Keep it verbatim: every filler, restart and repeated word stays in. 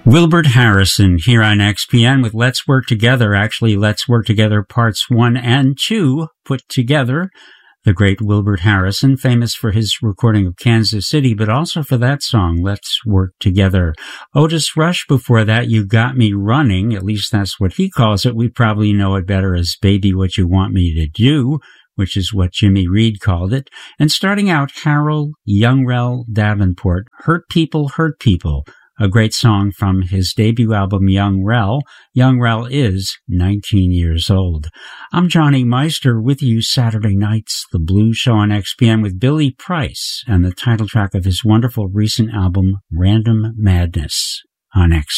Wilbert Harrison here on X P N with Let's Work Together. Actually, Let's Work Together parts one and two put together. The great Wilbert Harrison, famous for his recording of Kansas City, but also for that song, Let's Work Together. Otis Rush before that, You Got Me Running, at least that's what he calls it. We probably know it better as Baby What You Want Me to Do, which is what Jimmy Reed called it. And starting out, Harold Youngrell Davenport, Hurt People, Hurt People. A great song from his debut album, Young Rel. Young Rel is nineteen years old. I'm Johnny Meister with you Saturday nights, the Blues Show on X P N with Billy Price and the title track of his wonderful recent album, Random Madness on X